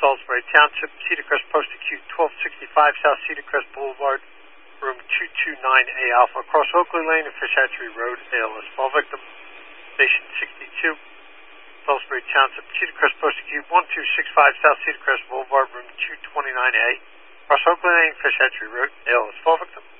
Salisbury Township, Cedar Crest Post Acute 1265 South Cedar Crest Boulevard, room 229A Alpha, across Oakley Lane and Fish Hatchery Road, ALS. Fall victim, station 62, Salisbury Township, Cedar Crest Post Acute 1265 South Cedar Crest Boulevard, room 229A, across Oakley Lane, Fish Hatchery Road, ALS. Fall victim.